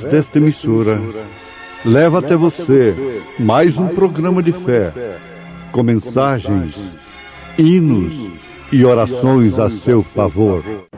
através desta emissora, leva até você mais um programa de fé, com mensagens, hinos e orações a seu favor.